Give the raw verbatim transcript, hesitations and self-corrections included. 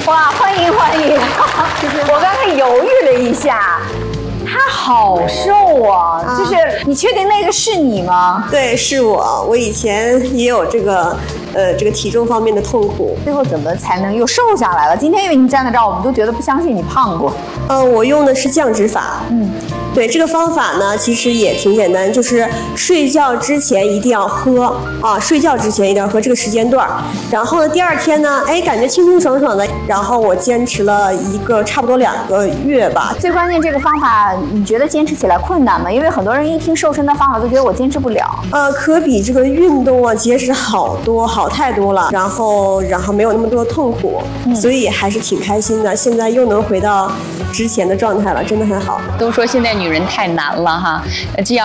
哇，欢迎欢迎！我刚才犹豫了一下，他好瘦啊！啊就是你确定那个是你吗？ 对，是我。我以前也有这个，呃，这个体重方面的痛苦。 最后怎么才能又瘦下来了？今天因为你站在这儿，我们都觉得不相信你胖过。 呃，我用的是降脂法。嗯。对，这个方法呢，其实也挺简单，就是睡觉之前一定要喝啊，睡觉之前一定要喝这个时间段。然后呢，第二天呢，哎，感觉清清爽爽的。然后我坚持了一个差不多两个月吧。 最关键，这个方法你觉得坚持起来困难吗？因为很多人一听瘦身的方法都觉得我坚持不了。 呃，可比这个运动啊、节食好多，好太多了。然后，然后没有那么多痛苦，嗯、所以还是挺开心的。现在又能回到之前的状态了，真的很好。 都说现在女人太难了哈，既要